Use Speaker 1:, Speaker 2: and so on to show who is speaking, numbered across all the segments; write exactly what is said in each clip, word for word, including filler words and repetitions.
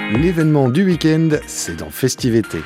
Speaker 1: L'événement du week-end, c'est dans Festivité.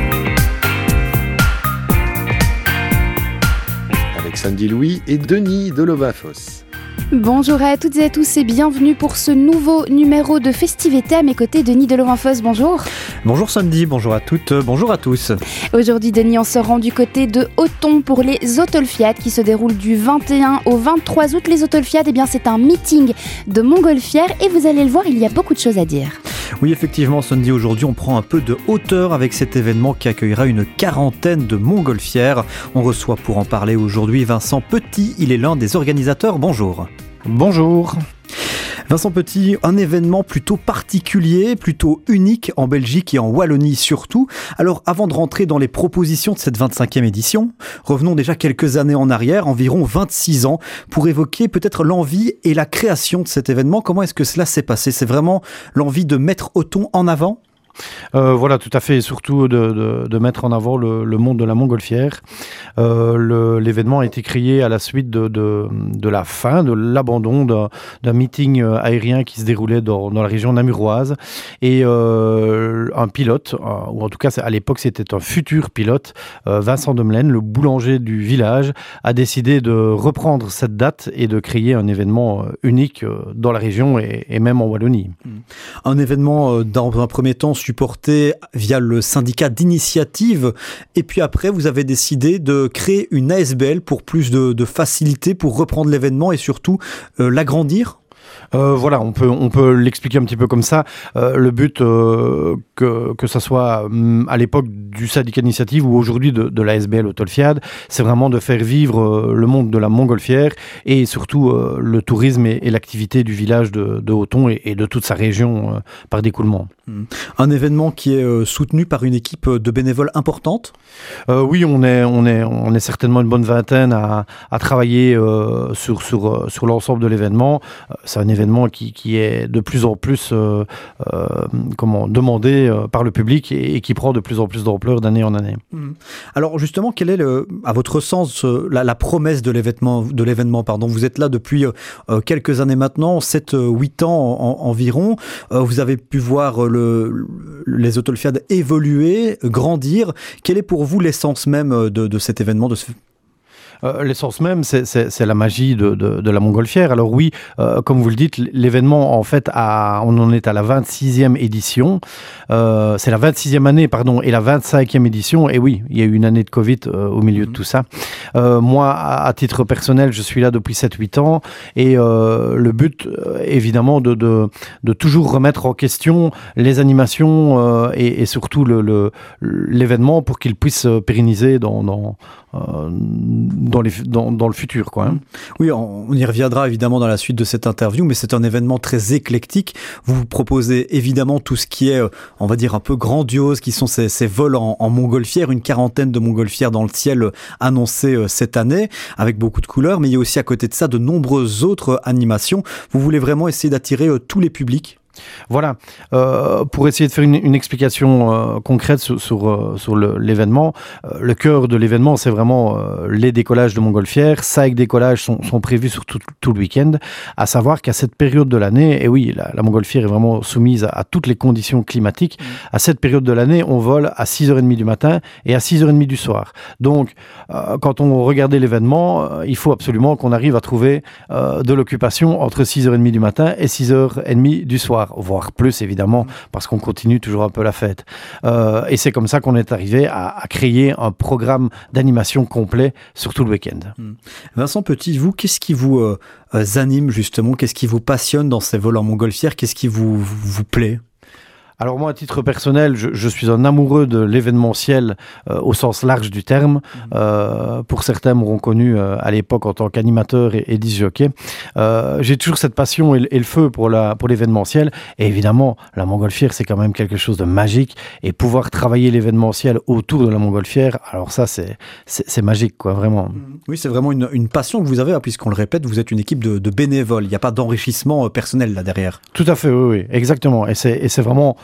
Speaker 1: Avec Sandy Louis et Denis de Lovafos.
Speaker 2: Bonjour à toutes et à tous et bienvenue pour ce nouveau numéro de Festivité. À mes côtés, Denis de Lovafos, bonjour.
Speaker 3: Bonjour Sandy, bonjour à toutes, bonjour à tous.
Speaker 2: Aujourd'hui, Denis, on se rend du côté de Othon pour les Autolfiades qui se déroulent du vingt et un au vingt-trois août. Les Autolfiades, eh bien, c'est un meeting de montgolfières et vous allez le voir, il y a beaucoup de choses à dire.
Speaker 3: Oui, effectivement, Sandy, aujourd'hui, on prend un peu de hauteur avec cet événement qui accueillera une quarantaine de montgolfières. On reçoit pour en parler aujourd'hui Vincent Petit, il est l'un des organisateurs. Bonjour.
Speaker 4: Bonjour.
Speaker 3: Vincent Petit, un événement plutôt particulier, plutôt unique en Belgique et en Wallonie surtout. Alors avant de rentrer dans les propositions de cette vingt-cinquième édition, revenons déjà quelques années en arrière, environ vingt-six ans, pour évoquer peut-être l'envie et la création de cet événement. Comment est-ce que cela s'est passé ? C'est vraiment l'envie de mettre Othon en avant ?
Speaker 4: Euh, voilà, tout à fait, et surtout de, de, de mettre en avant le, le monde de la montgolfière. Euh, le, l'événement a été créé à la suite de, de, de la fin, de l'abandon d'un, d'un meeting aérien qui se déroulait dans, dans la région namuroise. Et euh, un pilote, euh, ou en tout cas à l'époque c'était un futur pilote, euh, Vincent Demelaine, le boulanger du village, a décidé de reprendre cette date et de créer un événement unique dans la région et, et même en Wallonie.
Speaker 3: Un événement dans un premier temps supporté via le syndicat d'initiative et puis après vous avez décidé de créer une A S B L pour plus de, de facilité pour reprendre l'événement et surtout euh, l'agrandir.
Speaker 4: Euh, voilà, on peut, on peut l'expliquer un petit peu comme ça. Euh, le but, euh, que, que ça soit hum, à l'époque du syndicat d'initiative ou aujourd'hui de, de l'A S B L Autolfiades, c'est vraiment de faire vivre euh, le monde de la montgolfière et surtout euh, le tourisme et, et l'activité du village de, de Othon et, et de toute sa région euh, par d'écoulement.
Speaker 3: Un événement qui est euh, soutenu par une équipe de bénévoles importante ?
Speaker 4: euh, Oui, on est, on, est, on est certainement une bonne vingtaine à, à travailler euh, sur, sur, sur l'ensemble de l'événement. C'est un événement qui, qui est de plus en plus euh, euh, comment, demandé euh, par le public et, et qui prend de plus en plus d'ampleur d'année en année.
Speaker 3: Alors justement, quelle est, le, à votre sens, la, la promesse de l'événement, de l'événement pardon. Vous êtes là depuis euh, quelques années maintenant, sept huit ans en, en, environ. Euh, vous avez pu voir le Le, les Autolfiades évoluer, grandir. Quelle est pour vous l'essence même de, de cet événement, de ce...
Speaker 4: Euh, l'essence même, c'est, c'est, c'est la magie de, de, de la montgolfière. Alors oui, euh, comme vous le dites, l'événement, en fait, a, on en est à la vingt-sixième édition. Euh, c'est la vingt-sixième année, pardon, et la vingt-cinquième édition. Et oui, il y a eu une année de Covid euh, au milieu mmh. de tout ça. Euh, moi, à, à titre personnel, je suis là depuis sept huit ans. Et euh, le but, euh, évidemment, de, de, de toujours remettre en question les animations euh, et, et surtout le, le, l'événement pour qu'il puisse se pérenniser dans... dans Euh, dans, les, dans, dans le futur, quoi. Hein.
Speaker 3: Oui, on, on y reviendra évidemment dans la suite de cette interview, mais c'est un événement très éclectique. Vous vous proposez évidemment tout ce qui est, on va dire, un peu grandiose, qui sont ces, ces vols en, en montgolfière, une quarantaine de montgolfières dans le ciel annoncées cette année, avec beaucoup de couleurs, mais il y a aussi à côté de ça de nombreuses autres animations. Vous voulez vraiment essayer d'attirer euh, tous les publics ?
Speaker 4: Voilà, euh, pour essayer de faire une, une explication euh, concrète sur, sur, euh, sur le, l'événement, euh, le cœur de l'événement, c'est vraiment euh, les décollages de montgolfières. Cinq décollages sont, sont prévus sur tout, tout le week-end, à savoir qu'à cette période de l'année, et oui, la, la montgolfière est vraiment soumise à, à toutes les conditions climatiques, mmh. à cette période de l'année, on vole à six heures trente du matin et à six heures trente du soir. Donc, euh, quand on regardait l'événement, euh, il faut absolument qu'on arrive à trouver euh, de l'occupation entre six heures trente du matin et six heures trente du soir. Voire plus évidemment, parce qu'on continue toujours un peu la fête. Euh, et c'est comme ça qu'on est arrivé à, à créer un programme d'animation complet sur tout le week-end.
Speaker 3: Vincent Petit, vous, qu'est-ce qui vous euh, anime justement ? Qu'est-ce qui vous passionne dans ces vols en montgolfière ? Qu'est-ce qui vous, vous, vous plaît ?
Speaker 4: Alors moi, à titre personnel, je, je suis un amoureux de l'événementiel euh, au sens large du terme. Mmh. Euh, pour certains m'auront connu euh, à l'époque en tant qu'animateur et, et disc-jockey. Euh, j'ai toujours cette passion et, et le feu pour, la, pour l'événementiel. Et évidemment, la montgolfière, c'est quand même quelque chose de magique. Et pouvoir travailler l'événementiel autour de la montgolfière, alors ça, c'est, c'est, c'est magique, quoi, vraiment.
Speaker 3: Oui, c'est vraiment une, une passion que vous avez, puisqu'on le répète, vous êtes une équipe de, de bénévoles. Il n'y a pas d'enrichissement personnel là derrière.
Speaker 4: Tout à fait, oui, oui, exactement. Et c'est, et c'est vraiment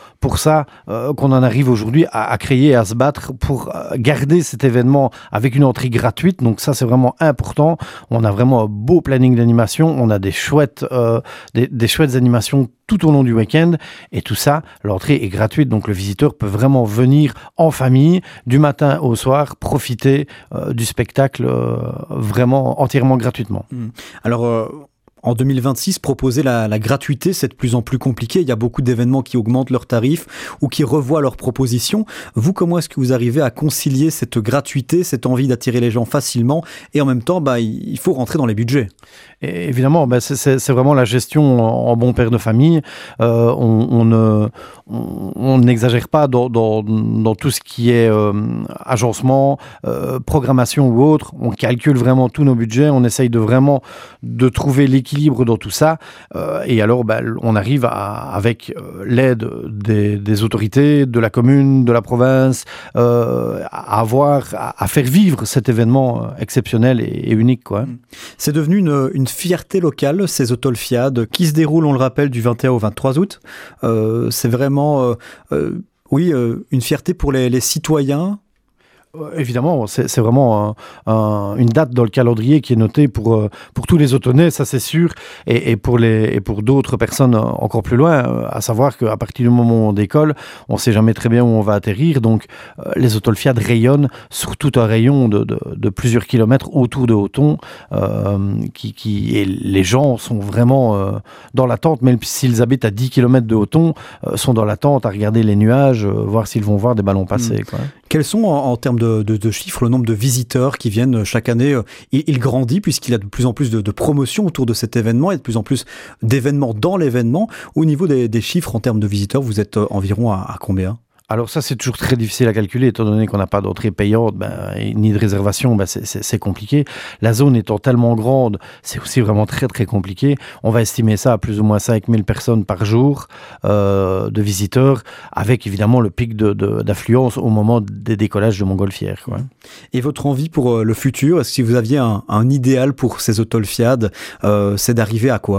Speaker 4: pour ça euh, qu'on en arrive aujourd'hui à, à créer, à se battre pour garder cet événement avec une entrée gratuite. Donc ça, c'est vraiment important. On a vraiment un beau planning d'animation. On a des chouettes, euh, des, des chouettes animations tout au long du week-end. Et tout ça, l'entrée est gratuite. Donc le visiteur peut vraiment venir en famille, du matin au soir, profiter euh, du spectacle euh, vraiment entièrement gratuitement.
Speaker 3: Mmh. Alors... Euh... En deux mille vingt-six, proposer la, la gratuité, c'est de plus en plus compliqué. Il y a beaucoup d'événements qui augmentent leurs tarifs ou qui revoient leurs propositions. Vous, comment est-ce que vous arrivez à concilier cette gratuité, cette envie d'attirer les gens facilement et en même temps, bah, il faut rentrer dans les budgets?
Speaker 4: Et évidemment, bah, c'est, c'est, c'est vraiment la gestion en, en bon père de famille. Euh, on, on, ne, on, on n'exagère pas dans, dans, dans tout ce qui est euh, agencement, euh, programmation ou autre. On calcule vraiment tous nos budgets. On essaye de vraiment de trouver l'équilibre dans tout ça. Euh, et alors, bah, on arrive à, avec l'aide des, des autorités, de la commune, de la province, euh, à avoir, à, à faire vivre cet événement exceptionnel et, et unique, quoi.
Speaker 3: C'est devenu une, une fierté locale, ces Autolfiades, qui se déroulent, on le rappelle, du vingt et un au vingt-trois août. Euh, c'est vraiment, euh, euh, oui, euh, une fierté pour les, les citoyens.
Speaker 4: Évidemment, c'est, c'est vraiment un, un, une date dans le calendrier qui est notée pour, pour tous les autonais, ça c'est sûr, et, et, pour les, et pour d'autres personnes encore plus loin, à savoir qu'à partir du moment où on décolle, on ne sait jamais très bien où on va atterrir, donc euh, les Autolfiades rayonnent sur tout un rayon de, de, de plusieurs kilomètres autour de Auton, euh, qui, qui, et les gens sont vraiment euh, dans l'attente, même s'ils habitent à dix kilomètres de Auton, euh, sont dans l'attente à regarder les nuages, euh, voir s'ils vont voir des ballons passer. Mmh. Quoi.
Speaker 3: Quels sont en, en termes de De, de, de chiffres, le nombre de visiteurs qui viennent chaque année, euh, il, il grandit puisqu'il y a de plus en plus de, de promotions autour de cet événement et de plus en plus d'événements dans l'événement. Au niveau des, des chiffres en termes de visiteurs, vous êtes euh, environ à, à combien ?
Speaker 4: Alors ça, c'est toujours très difficile à calculer, étant donné qu'on n'a pas d'entrée payante ben, ni de réservation, ben, c'est, c'est, c'est compliqué. La zone étant tellement grande, c'est aussi vraiment très très compliqué. On va estimer ça à plus ou moins cinq mille personnes par jour euh, de visiteurs, avec évidemment le pic de, de, d'affluence au moment des décollages de Montgolfière, quoi.
Speaker 3: Et votre envie pour le futur, est-ce que si vous aviez un, un idéal pour ces Autolfiades, euh, c'est d'arriver à quoi ?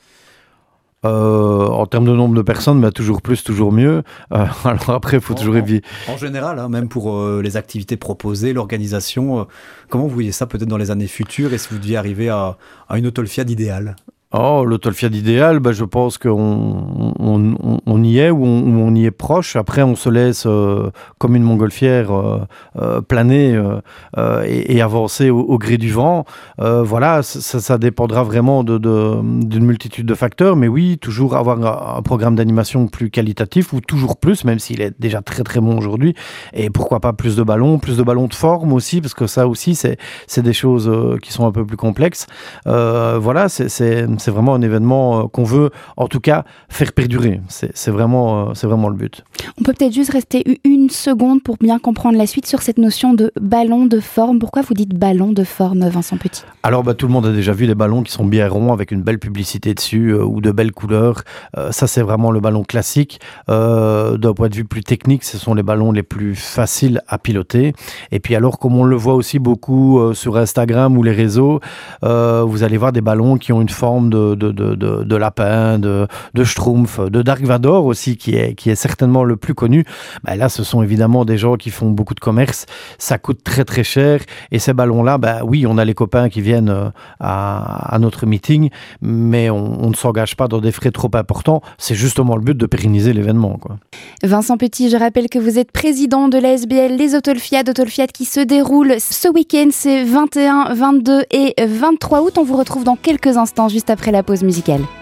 Speaker 4: Euh, en termes de nombre de personnes, bah, toujours plus, toujours mieux. Euh, alors après, il faut
Speaker 3: en,
Speaker 4: toujours éviter.
Speaker 3: En, en général, hein, même pour euh, les activités proposées, l'organisation, euh, comment vous voyez ça peut-être dans les années futures et si vous deviez arriver à, à une Autolfiade idéale ?
Speaker 4: Oh, l'Autolfiade idéal, bah, je pense qu'on on, on, on y est ou on, on y est proche. Après, on se laisse, euh, comme une montgolfière, euh, euh, planer euh, euh, et, et avancer au, au gré du vent. Euh, voilà, ça, ça dépendra vraiment de, de, d'une multitude de facteurs. Mais oui, toujours avoir un, un programme d'animation plus qualitatif ou toujours plus, même s'il est déjà très très bon aujourd'hui. Et pourquoi pas plus de ballons, plus de ballons de forme aussi, parce que ça aussi, c'est, c'est des choses euh, qui sont un peu plus complexes. Euh, voilà, c'est... c'est C'est vraiment un événement qu'on veut, en tout cas, faire perdurer. C'est, c'est, vraiment, c'est vraiment le but.
Speaker 2: On peut peut-être juste rester une seconde pour bien comprendre la suite sur cette notion de ballon de forme. Pourquoi vous dites ballon de forme, Vincent Petit ?
Speaker 4: Alors, bah, tout le monde a déjà vu les ballons qui sont bien ronds avec une belle publicité dessus euh, ou de belles couleurs. Euh, ça, c'est vraiment le ballon classique. Euh, d'un point de vue plus technique, ce sont les ballons les plus faciles à piloter. Et puis alors, comme on le voit aussi beaucoup euh, sur Instagram ou les réseaux, euh, vous allez voir des ballons qui ont une forme de, de, de, de, de lapin, de, de schtroumpf, de Dark Vador aussi, qui est, qui est certainement le plus connu. Ben là, ce sont évidemment des gens qui font beaucoup de commerce. Ça coûte très très cher. Et ces ballons-là, ben oui, on a les copains qui viennent à, à notre meeting, mais on, on ne s'engage pas dans des frais trop importants. C'est justement le but de pérenniser l'événement, quoi.
Speaker 2: Vincent Petit, je rappelle que vous êtes président de l'A S B L Les Autolfiades, Autolfiades qui se déroulent ce week-end, c'est vingt et un, vingt-deux et vingt-trois août. On vous retrouve dans quelques instants, juste après la pause musicale.